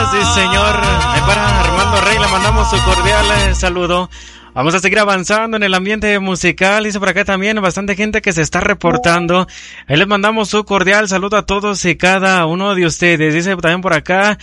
sí señor. Para Armando Rey le mandamos su cordial saludo. Vamos a seguir avanzando en el ambiente musical. Dice por acá también bastante gente que se está reportando. Ahí les mandamos su cordial saludo a todos y cada uno de ustedes. Dice también por acá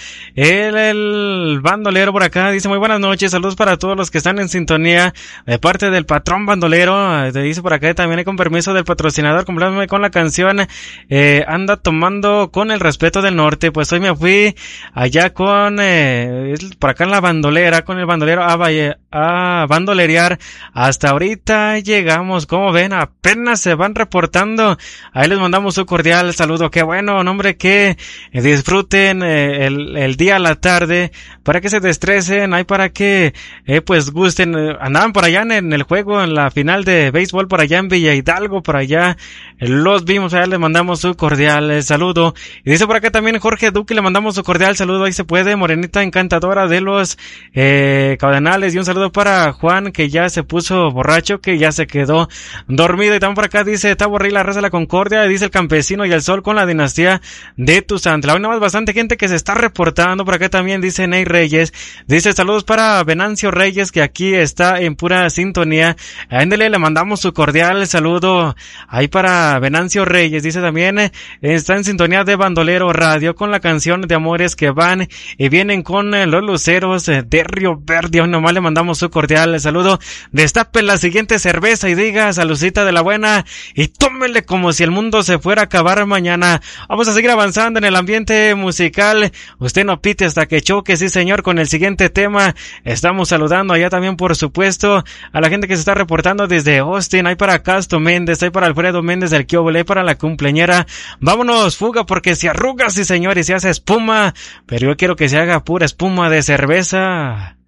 el bandolero por acá. Dice muy buenas noches. Saludos para todos los que están en sintonía de parte del patrón bandolero. Dice por acá también con permiso del patrocinador. Compláceme con la canción Anda tomando con el respeto del norte. Pues hoy me fui allá con por acá en la bandolera, con el bandolero a bandolerear. Hasta ahorita llegamos, como ven, apenas se van reportando. Ahí les mandamos un cordial saludo. Qué bueno, hombre, que disfruten el día a la tarde, para que se destresen, ahí para que pues gusten. Andaban por allá en el juego, en la final de béisbol por allá en Villa Hidalgo, por allá los vimos. Allá les mandamos un cordial saludo. Y dice por acá también Jorge Duque, le mandamos un cordial saludo. Ahí se puede, morenita encantadora de los Cardenales. Y un saludo para Juan, que ya se puso borracho, que ya se quedó dormido. Y también por acá dice Tabo Rey, la raza de la Concordia. Dice el campesino y el sol con la dinastía de Tuzantla. Hoy nomás bastante gente que se está reportando. Por acá también dice Ney Reyes. Dice saludos para Venancio Reyes, que aquí está en pura sintonía. Ándele, le mandamos su cordial saludo ahí para Venancio Reyes. Dice también está en sintonía de Bandolero Radio con la canción de amores que van y vienen con los luceros de Río Verde. Hoy nomás le mandamos su cordial saludo. Destape la siguiente cerveza y diga saludcita de la buena y tómele como si el mundo se fuera a acabar mañana. Vamos a seguir avanzando en el ambiente musical. Usted no pite hasta que choque, sí señor, con el siguiente tema. Estamos saludando allá también, por supuesto, a la gente que se está reportando desde Austin. Hay para Casto Méndez, hay para Alfredo Méndez del Kiobole, hay para la cumpleañera. Vámonos, fuga, porque se arruga, sí señor, y se hace espuma, pero yo quiero que se haga pura espuma de cerveza.